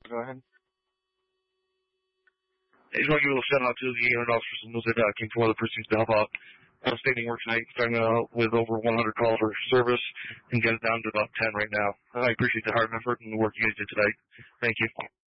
Go ahead. I just want to give a little shout out to the 800 officers in Millsdale that came from other precincts to help out. Outstanding work tonight, starting with over 100 calls for service and get it down to about 10 right now. I appreciate the hard effort and the work you guys did tonight. Thank you.